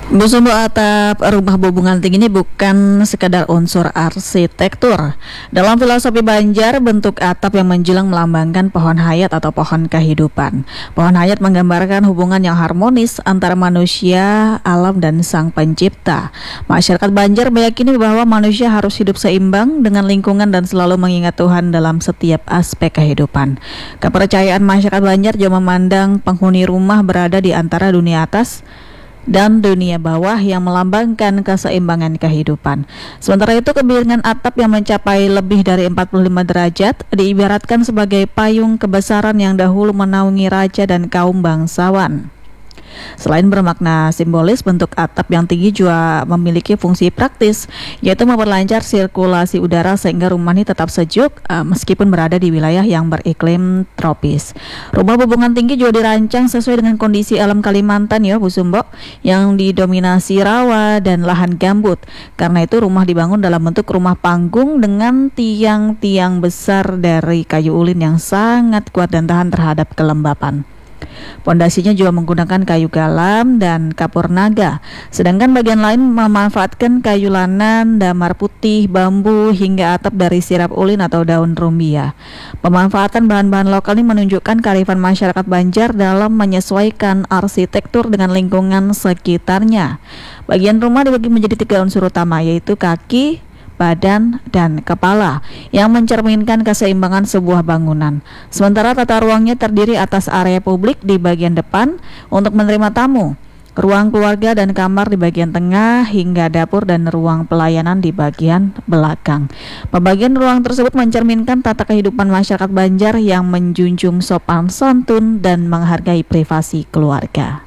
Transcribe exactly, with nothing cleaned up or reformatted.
Busumbu atap rumah Bubungan Tinggi ini bukan sekadar unsur arsitektur. Dalam filosofi Banjar, bentuk atap yang menjulang melambangkan pohon hayat atau pohon kehidupan. Pohon hayat menggambarkan hubungan yang harmonis antara manusia, alam, dan sang pencipta. Masyarakat Banjar meyakini bahwa manusia harus hidup seimbang dengan lingkungan dan selalu mengingat Tuhan dalam setiap aspek kehidupan. Kepercayaan masyarakat Banjar juga memandang penghuni rumah berada di antara dunia atas dan dunia bawah yang melambangkan keseimbangan kehidupan. Sementara itu, kebiringan atap yang mencapai lebih dari empat puluh lima derajat diibaratkan sebagai payung kebesaran yang dahulu menaungi raja dan kaum bangsawan. Selain bermakna simbolis, bentuk atap yang tinggi juga memiliki fungsi praktis, yaitu memperlancar sirkulasi udara sehingga rumah ini tetap sejuk uh, meskipun berada di wilayah yang beriklim tropis. Rumah Bubungan Tinggi juga dirancang sesuai dengan kondisi alam Kalimantan ya Bu Sumbo, yang didominasi rawa dan lahan gambut. Karena itu rumah dibangun dalam bentuk rumah panggung dengan tiang-tiang besar dari kayu ulin yang sangat kuat dan tahan terhadap kelembapan. Pondasinya juga menggunakan kayu galam dan kapur naga, sedangkan bagian lain memanfaatkan kayu lanan, damar putih, bambu, hingga atap dari sirap ulin atau daun rumbia. Pemanfaatan bahan-bahan lokal ini menunjukkan kearifan masyarakat Banjar dalam menyesuaikan arsitektur dengan lingkungan sekitarnya. Bagian rumah dibagi menjadi tiga unsur utama, yaitu kaki, badan, dan kepala yang mencerminkan keseimbangan sebuah bangunan. Sementara tata ruangnya terdiri atas area publik di bagian depan untuk menerima tamu, ruang keluarga dan kamar di bagian tengah, hingga dapur dan ruang pelayanan di bagian belakang. Pembagian ruang tersebut mencerminkan tata kehidupan masyarakat Banjar yang menjunjung sopan santun dan menghargai privasi keluarga.